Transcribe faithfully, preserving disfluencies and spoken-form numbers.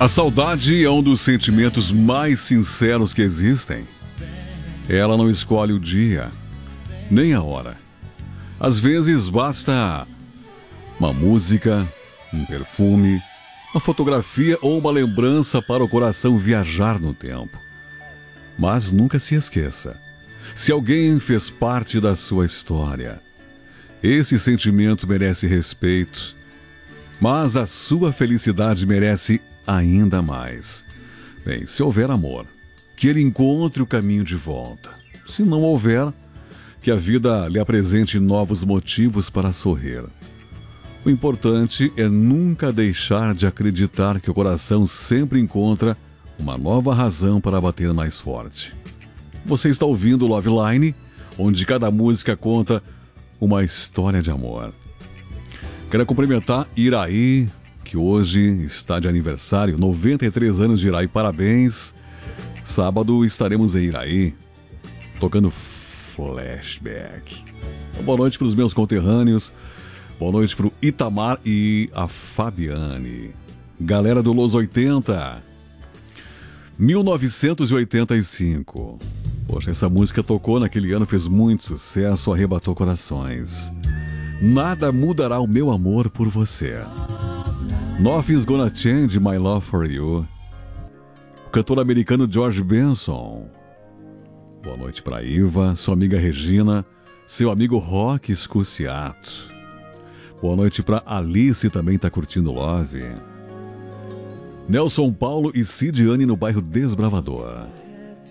A saudade é um dos sentimentos mais sinceros que existem. Ela não escolhe o dia, nem a hora. Às vezes basta uma música, um perfume, uma fotografia ou uma lembrança para o coração viajar no tempo. Mas nunca se esqueça, se alguém fez parte da sua história, esse sentimento merece respeito, mas a sua felicidade merece ainda mais. Bem, se houver amor, que ele encontre o caminho de volta. Se não houver, que a vida lhe apresente novos motivos para sorrir. O importante é nunca deixar de acreditar que o coração sempre encontra uma nova razão para bater mais forte. Você está ouvindo Love Line, onde cada música conta uma história de amor. Quero cumprimentar Iraí, que hoje está de aniversário, noventa e três anos de Iraí, parabéns. Sábado estaremos em Iraí, tocando Flashback. Boa noite para os meus conterrâneos, boa noite para o Itamar e a Fabiane. Galera do Los oitenta, mil novecentos e oitenta e cinco. Poxa, essa música tocou naquele ano, fez muito sucesso, arrebatou corações. Nada mudará o meu amor por você. Nothing's Gonna Change My Love For You. O cantor americano George Benson. Boa noite para Iva, sua amiga Regina, seu amigo Rock Scusiato. Boa noite para Alice, também está curtindo Love. Nelson Paulo e Cidiane no bairro Desbravador.